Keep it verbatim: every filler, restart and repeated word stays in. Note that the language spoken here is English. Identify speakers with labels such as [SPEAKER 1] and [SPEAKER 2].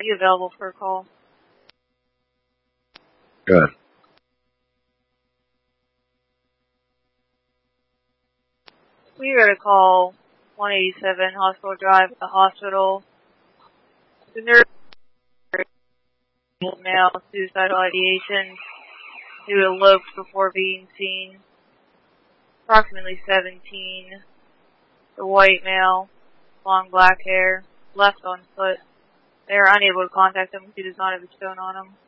[SPEAKER 1] you available for a call?
[SPEAKER 2] Good.
[SPEAKER 1] We got a call one eighty-seven Hospital Drive at the hospital. The nurse male suicidal ideation who eloped before being seen. Approximately seventeen. The white male, long black hair, left on foot. They are unable to contact him because he does not have his phone on him.